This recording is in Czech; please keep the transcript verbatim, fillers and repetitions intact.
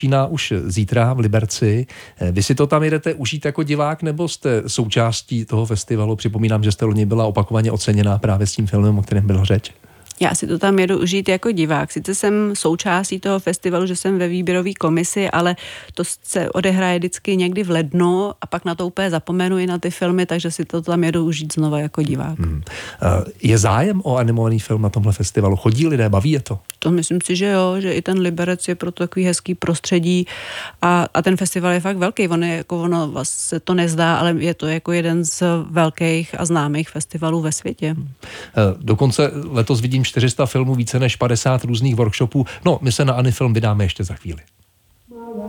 začíná už zítra v Liberci. Vy si to tam jedete užít jako divák, nebo jste součástí toho festivalu? Připomínám, že jste loni byla opakovaně oceněná právě s tím filmem, o kterém bylo řeč. Já si to tam jedu užít jako divák. Sice jsem součástí toho festivalu, že jsem ve výběrové komisi, ale to se odehraje vždycky někdy v lednu a pak na to úplně zapomenu i na ty filmy, takže si to tam jedu užít znova jako divák. Hmm. Je zájem o animovaný film na tomhle festivalu? Chodí lidé, baví je to? To myslím si, že jo, že i ten Liberec je pro takový hezký prostředí a, a ten festival je fakt velký. On je, jako ono vlastně to nezdá, ale je to jako jeden z velkých a známých festivalů ve světě. Dokonce letos vidím čtyři sta filmů, více než padesát různých workshopů. No, my se na Anifilm vydáme ještě za chvíli.